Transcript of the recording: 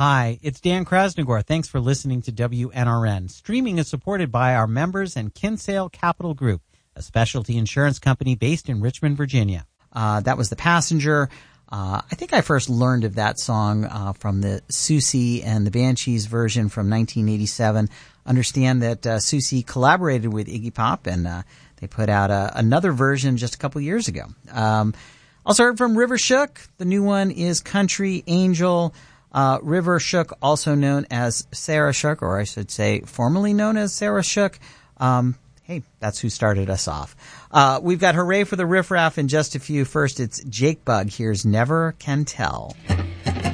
Hi, it's Dan Krasnogor. Thanks for listening to WNRN. Streaming is supported by our members and Kinsale Capital Group, a specialty insurance company based in Richmond, Virginia. That was The Passenger. I think I first learned of that song from the Siouxsie and the Banshees version from 1987. Understand that Siouxsie collaborated with Iggy Pop, and they put out another version just a couple years ago. Also heard from River Shook. The new one is Country Angel. River Shook, also known as Sarah Shook, or I should say formerly known as Sarah Shook. Hey, that's who started us off. We've got Hooray for the Riff Raff in just a few. First, it's Jake Bugg. Here's Never Can Tell.